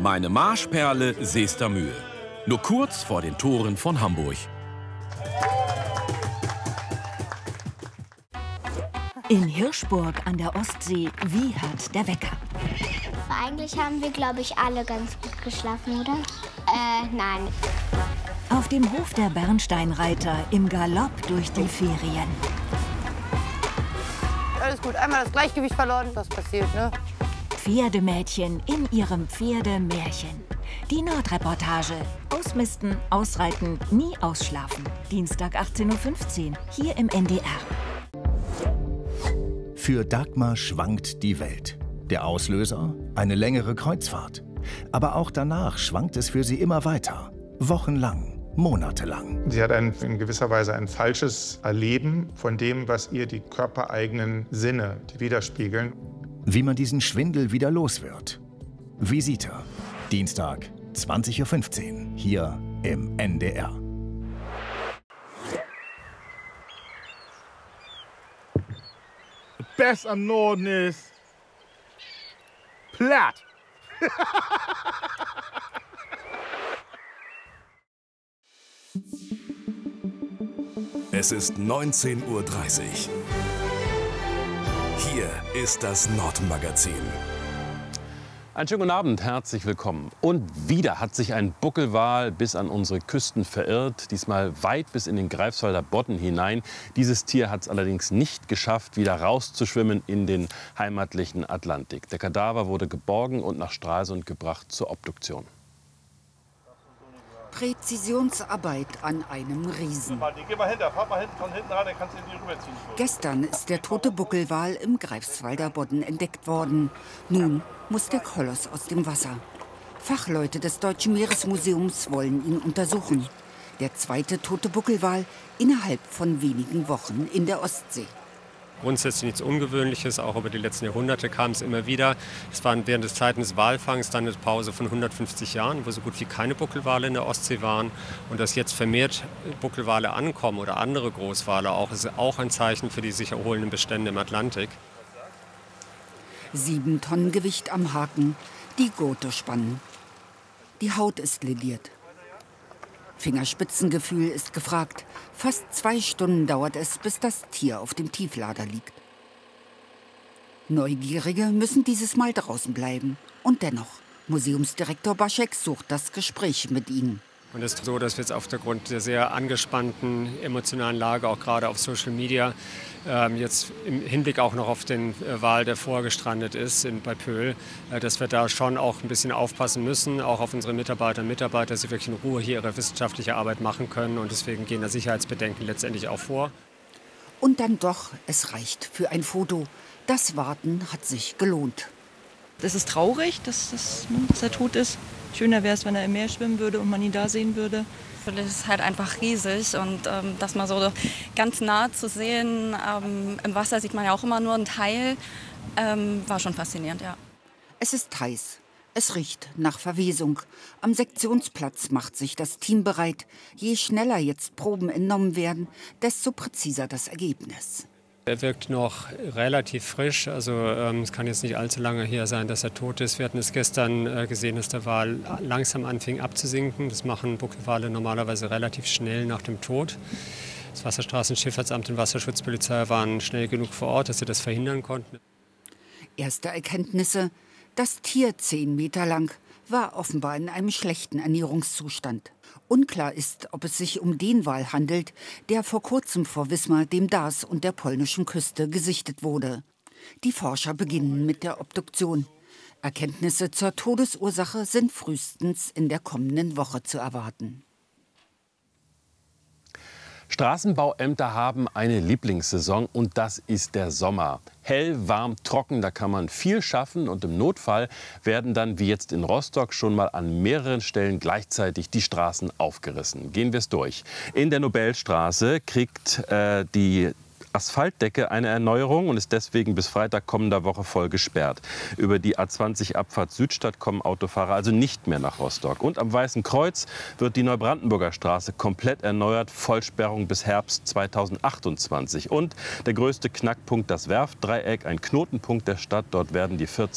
Meine Marschperle Seestermühe. Nur kurz vor den Toren von Hamburg. In Hirschburg an der Ostsee wiehert der Wecker. Eigentlich haben wir, glaube ich, alle ganz gut geschlafen, oder? Nein. Auf dem Hof der Bernsteinreiter im Galopp durch die Ferien. Alles gut, einmal das Gleichgewicht verloren, das passiert, ne? Pferdemädchen in ihrem Pferdemärchen. Die Nordreportage. Ausmisten, ausreiten, nie ausschlafen. Dienstag 18:15 Uhr, hier im NDR. Für Dagmar schwankt die Welt. Der Auslöser? Eine längere Kreuzfahrt. Aber auch danach schwankt es für sie immer weiter. Wochenlang, monatelang. Sie hat in gewisser Weise ein falsches Erleben von dem, was ihr die körpereigenen Sinne widerspiegeln. Wie man diesen Schwindel wieder los wird. Visite. Dienstag, 20:15 Uhr, hier im NDR. The best am Norden ist platt. Es ist 19:30 Uhr. Hier ist das Nordmagazin. Einen schönen guten Abend, herzlich willkommen. Und wieder hat sich ein Buckelwal bis an unsere Küsten verirrt, diesmal weit bis in den Greifswalder Bodden hinein. Dieses Tier hat es allerdings nicht geschafft, wieder rauszuschwimmen in den heimatlichen Atlantik. Der Kadaver wurde geborgen und nach Stralsund gebracht zur Obduktion. Präzisionsarbeit an einem Riesen. Geh mal hinter, fahr mal von hinten ran, dann kannst du ihn rüberziehen. Gestern ist der tote Buckelwal im Greifswalder Bodden entdeckt worden. Nun muss der Koloss aus dem Wasser. Fachleute des Deutschen Meeresmuseums wollen ihn untersuchen. Der zweite tote Buckelwal innerhalb von wenigen Wochen in der Ostsee. Grundsätzlich nichts Ungewöhnliches, auch über die letzten Jahrhunderte kam es immer wieder. Es waren während des Zeiten des Walfangs dann eine Pause von 150 Jahren, wo so gut wie keine Buckelwale in der Ostsee waren. Und dass jetzt vermehrt Buckelwale ankommen oder andere Großwale auch, ist auch ein Zeichen für die sich erholenden Bestände im Atlantik. 7 Tonnen Gewicht am Haken, die Gurte spannen. Die Haut ist lediert. Fingerspitzengefühl ist gefragt. Fast 2 Stunden dauert es, bis das Tier auf dem Tieflader liegt. Neugierige müssen dieses Mal draußen bleiben. Und dennoch, Museumsdirektor Baschek sucht das Gespräch mit ihnen. Und es ist so, dass wir jetzt aufgrund der sehr angespannten emotionalen Lage, auch gerade auf Social Media, jetzt im Hinblick auch noch auf den Wal, der vorgestrandet ist bei Pöhl, dass wir da schon auch ein bisschen aufpassen müssen, auch auf unsere Mitarbeiterinnen und Mitarbeiter, dass sie wirklich in Ruhe hier ihre wissenschaftliche Arbeit machen können. Und deswegen gehen da Sicherheitsbedenken letztendlich auch vor. Und dann doch, es reicht für ein Foto. Das Warten hat sich gelohnt. Das ist traurig, dass er tot ist. Schöner wäre es, wenn er im Meer schwimmen würde und man ihn da sehen würde. Das ist halt einfach riesig und das mal so ganz nah zu sehen, im Wasser sieht man ja auch immer nur einen Teil, war schon faszinierend, ja. Es ist heiß, es riecht nach Verwesung. Am Sektionsplatz macht sich das Team bereit. Je schneller jetzt Proben entnommen werden, desto präziser das Ergebnis. Er wirkt noch relativ frisch, also es kann jetzt nicht allzu lange her sein, dass er tot ist. Wir hatten es gestern gesehen, dass der Wal langsam anfing abzusinken. Das machen Buckelwale normalerweise relativ schnell nach dem Tod. Das Wasserstraßenschifffahrtsamt und Wasserschutzpolizei waren schnell genug vor Ort, dass sie das verhindern konnten. Erste Erkenntnisse: Das Tier 10 Meter lang war offenbar in einem schlechten Ernährungszustand. Unklar ist, ob es sich um den Wal handelt, der vor kurzem vor Wismar, dem Daas und der polnischen Küste gesichtet wurde. Die Forscher beginnen mit der Obduktion. Erkenntnisse zur Todesursache sind frühestens in der kommenden Woche zu erwarten. Straßenbauämter haben eine Lieblingssaison und das ist der Sommer. Hell, warm, trocken, da kann man viel schaffen und im Notfall werden dann wie jetzt in Rostock schon mal an mehreren Stellen gleichzeitig die Straßen aufgerissen. Gehen wir es durch. In der Nobelstraße kriegt die Asphaltdecke eine Erneuerung und ist deswegen bis Freitag kommender Woche voll gesperrt. Über die A20 Abfahrt Südstadt kommen Autofahrer also nicht mehr nach Rostock. Und am Weißen Kreuz wird die Neubrandenburger Straße komplett erneuert. Vollsperrung bis Herbst 2028. Und der größte Knackpunkt, das Werftdreieck, ein Knotenpunkt der Stadt. Dort werden die 14